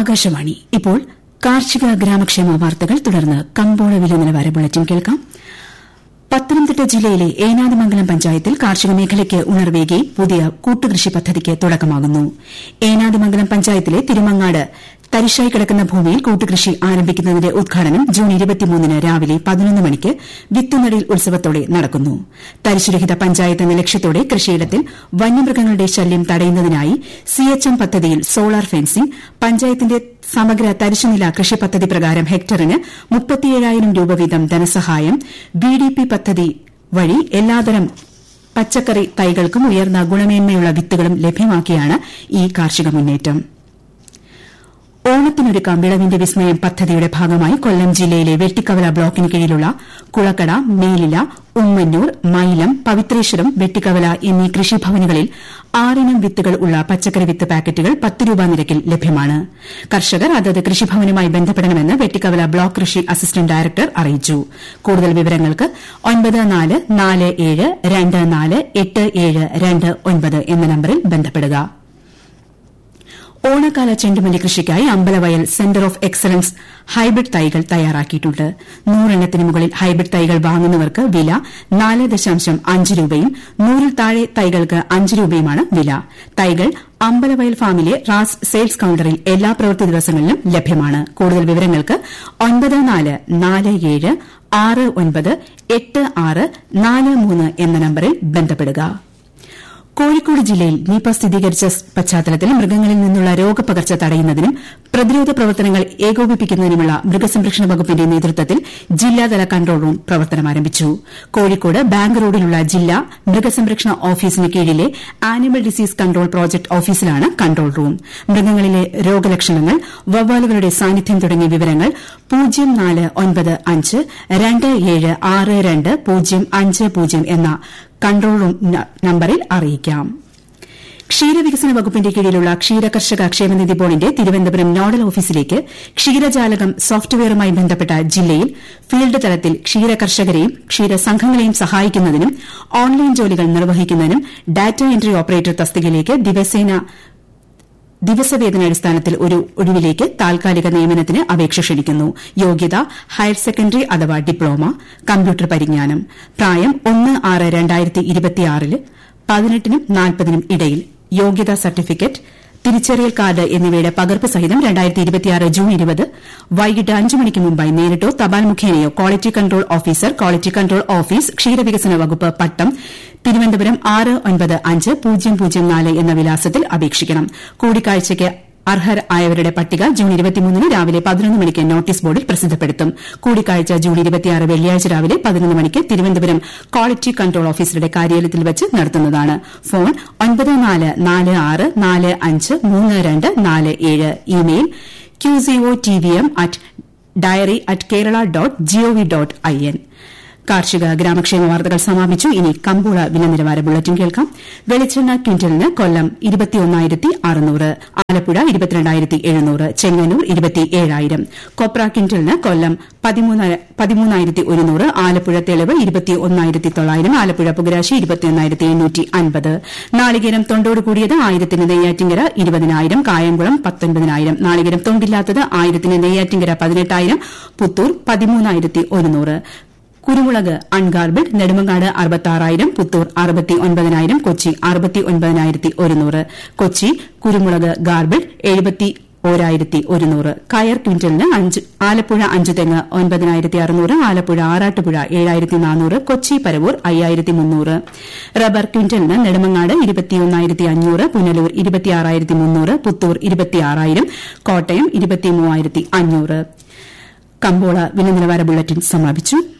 ആകാശവാണി. ഇപ്പോൾ കാർഷിക ഗ്രാമക്ഷേമ വാർത്തകൾ. തുടർന്ന് കമ്പോള വില നിലവാര ബുള്ളറ്റിൻ കേൾക്കാം. പത്തനംതിട്ട ജില്ലയിലെ ഏനാദിമംഗലം പഞ്ചായത്തിൽ കാർഷിക മേഖലയ്ക്ക് ഉണർവേകി പുതിയ കൂട്ടുകൃഷി പദ്ധതിക്ക് തുടക്കമാകുന്നു. ഏനാദിമംഗലം പഞ്ചായത്തിലെ തിരുമങ്ങാട് തരിശായി കിടക്കുന്ന ഭൂമിയിൽ കൂട്ടുകൃഷി ആരംഭിക്കുന്നതിന്റെ ഉദ്ഘാടനം ജൂൺ 23 രാവിലെ 11 മണിക്ക് വിത്തുനടീൽ ഉത്സവത്തോടെ നടക്കുന്നു. തരിശുരഹിത പഞ്ചായത്ത് എന്ന ലക്ഷ്യത്തോടെ കൃഷിയിടത്തിൽ വന്യമൃഗങ്ങളുടെ ശല്യം തടയുന്നതിനായി CHM പദ്ധതിയിൽ സോളാർ ഫെൻസിംഗ്, പഞ്ചായത്തിന്റെ സമഗ്ര തരിശുനില കൃഷി പദ്ധതി പ്രകാരം ഹെക്ടറിന് 37,000 രൂപ വീതം ധനസഹായം, BDP പദ്ധതി വഴി എല്ലാതരം പച്ചക്കറി തൈകൾക്കും ഉയർന്ന ഗുണമേന്മയുള്ള വിത്തുകളും ലഭ്യമാക്കിയാണ് ഈ കാർഷിക മുന്നേറ്റം. ഓണത്തിനൊരുക്കാം വിളവിന്റെ വിസ്മയം പദ്ധതിയുടെ ഭാഗമായി കൊല്ലം ജില്ലയിലെ വെട്ടിക്കവല ബ്ലോക്കിന് കീഴിലുള്ള കുളക്കട, മേലില, ഉമ്മന്നൂർ, മൈലം, പവിത്രേശ്വരം, വെട്ടിക്കവല എന്നീ കൃഷിഭവനുകളിൽ 6 ഇനം വിത്തുകൾ ഉള്ള പച്ചക്കറി വിത്ത് പാക്കറ്റുകൾ 10 രൂപ നിരക്കിൽ ലഭ്യമാണ്. കർഷകർ അതത് കൃഷിഭവനുമായി ബന്ധപ്പെടണമെന്ന് വെട്ടിക്കവല ബ്ലോക്ക് കൃഷി അസിസ്റ്റന്റ് ഡയറക്ടർ അറിയിച്ചു. കൂടുതൽ വിവരങ്ങൾക്ക് 9447248729 എന്ന നമ്പറിൽ ബന്ധപ്പെടുക. ഓണക്കാല ചെണ്ടുമല്ലി കൃഷിക്കായി Ambalavayal centre of excellence hybrid തൈകൾ തയ്യാറാക്കിയിട്ടുണ്ട്. 100 എണ്ണത്തിന് മുകളിൽ ഹൈബ്രിഡ് തൈകൾ വാങ്ങുന്നവർക്ക് വില 4.5 രൂപയും 100-ൽ താഴെ തൈകൾക്ക് 5 രൂപയുമാണ് വില. തൈകൾ അമ്പലവയൽ ഫാമിലെ റാസ് സെയിൽസ് കൌണ്ടറിൽ എല്ലാ പ്രവൃത്തി ദിവസങ്ങളിലും ലഭ്യമാണ്. കൂടുതൽ വിവരങ്ങൾക്ക് 9447698643 എന്ന നമ്പറിൽ ബന്ധപ്പെടുക. കോഴിക്കോട് ജില്ലയിൽ നിപ സ്ഥിരീകരിച്ച പശ്ചാത്തലത്തിൽ മൃഗങ്ങളിൽ നിന്നുള്ള രോഗപകർച്ച തടയുന്നതിനും പ്രതിരോധ പ്രവർത്തനങ്ങൾ ഏകോപിപ്പിക്കുന്നതിനുമുള്ള മൃഗസംരക്ഷണ വകുപ്പിന്റെ നേതൃത്വത്തിൽ ജില്ലാതല കൺട്രോൾ റൂം പ്രവർത്തനമാരംഭിച്ചു. കോഴിക്കോട് ബാങ്ക് റോഡിലുള്ള ജില്ലാ മൃഗസംരക്ഷണ ഓഫീസിന് കീഴിലെ ആനിമൽ ഡിസീസ് കൺട്രോൾ പ്രോജക്ട് ഓഫീസിലാണ് കൺട്രോൾ റൂം. മൃഗങ്ങളിലെ രോഗലക്ഷണങ്ങൾ, വവ്വാലുകളുടെ സാന്നിധ്യം തുടങ്ങിയ വിവരങ്ങൾ 0452276250 എന്ന കൺട്രോൾ റൂം നമ്പറിൽ അറിയിക്കാം. ക്ഷീരവികസന വകുപ്പിന്റെ കീഴിലുള്ള ക്ഷീരകർഷക ക്ഷേമനിധി ബോർഡിന്റെ തിരുവനന്തപുരം നോഡൽ ഓഫീസിലേക്ക് ക്ഷീരജാലകം സോഫ്റ്റ്വെയറുമായി ബന്ധപ്പെട്ട ജില്ലയിൽ ഫീൽഡ് തലത്തിൽ ക്ഷീരകർഷകരെയും ക്ഷീരസംഘങ്ങളെയും സഹായിക്കുന്നതിനും ഓൺലൈൻ ജോലികൾ നിർവഹിക്കുന്നതിനും ഡാറ്റ എൻട്രി ഓപ്പറേറ്റർ തസ്തികയിലേക്ക് ദിവസവേതനാടിസ്ഥാനത്തിൽ ഒരു ഒഴിവിലേക്ക് താൽക്കാലിക നിയമനത്തിന് അപേക്ഷ ക്ഷണിക്കുന്നു. യോഗ്യത ഹയർ സെക്കൻഡറി അഥവാ ഡിപ്ലോമ, കമ്പ്യൂട്ടർ പരിജ്ഞാനം. പ്രായം 1/6/2026 18-നും 40-നും ഇടയിൽ. യോഗ്യതാ സർട്ടിഫിക്കറ്റ്, തിരിച്ചറിയൽ കാർഡ് എന്നിവയുടെ പകർപ്പ് സഹിതം 2026 ജൂൺ 20 വൈകിട്ട് 5 മണിക്ക് മുമ്പായി നേരിട്ടോ തപാൽ മുഖേനയോ quality control officer, quality control office, ക്ഷീരവികസന വകുപ്പ്, പട്ടം, തിരുവനന്തപുരം 695004 എന്ന വിലാസത്തിൽ അപേക്ഷിക്കണം. കൂടിക്കാഴ്ചയ്ക്ക് അർഹരായവരുടെ പട്ടിക ജൂൺ 23 രാവിലെ 11 മണിക്ക് നോട്ടീസ് ബോർഡിൽ പ്രസിദ്ധപ്പെടുത്തും. കൂടിക്കാഴ്ച ജൂൺ 26 വെള്ളിയാഴ്ച രാവിലെ 11 മണിക്ക് തിരുവനന്തപുരം ക്വാളിറ്റി കൺട്രോൾ ഓഫീസറുടെ കാര്യാലയത്തിൽ വെച്ച് നടത്തുന്നതാണ്. ഫോൺ 9446453247. Email qzotvm@diary@kerala.gov.in. കാർഷിക ഗ്രാമക്ഷേമ വാർത്തകൾ സമാപിച്ചു. ഇനി കമ്പോള വില നിലവാര ബുള്ളറ്റിൻ കേൾക്കാം. വെളിച്ചെണ്ണ ക്വിന്റലിന് കൊല്ലം 21,600, ആലപ്പുഴ 22,700, ചെങ്ങന്നൂർ 27,000. കൊപ്ര ക്വിന്റലിന് കൊല്ലം 13,100, ആലപ്പുഴ തെളിവ് 21,900, ആലപ്പുഴ പുകരാശി 21,850. നാളികേരം തൊണ്ടോട് കൂടിയത് 1000-ന് നെയ്യാറ്റിങ്കര 20,000, കായംകുളം 19,000. നാളികേരം തൊണ്ടില്ലാത്തത് 1000-ന് നെയ്യാറ്റിങ്കര 18,000, പുത്തൂർ 13,100. കുരുമുളക് അൺഗാർബിൾഡ് നെടുമങ്ങാട് 66,000, പുത്തൂർ 69,000, കൊച്ചി 69,100. കൊച്ചി കുരുമുളക് ഗാർബിൾഡ് 71,100. കയർ ക്വിന്റലിന് ആലപ്പുഴ 5 തെങ്ങ് 9,600, ആലപ്പുഴ ആറാട്ടുപുഴ 7,400, കൊച്ചി പരവൂർ 5,300. റബ്ബർ ക്വിന്റലിന് നെടുമങ്ങാട് 21,500, പുനലൂർ 26,300, പുത്തൂർ 26,000, കോട്ടയം 23,500. കമ്പോള വില നിലവാര ബുള്ളറ്റിൻ സമാപിച്ചു.